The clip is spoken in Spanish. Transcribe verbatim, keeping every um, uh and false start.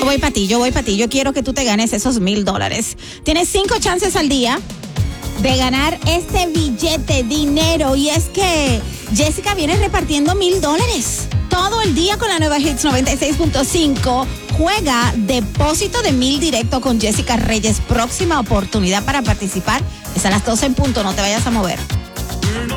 voy para ti, yo voy para ti. Yo quiero que tú te ganes esos mil dólares. Tienes cinco chances al día de ganar este billete, dinero. Y es que Jessica viene repartiendo mil dólares todo el día con la nueva Hits noventa y seis punto cinco. Juega depósito de mil directo con Jessica Reyes. Próxima oportunidad para participar es a las doce en punto. No te vayas a mover.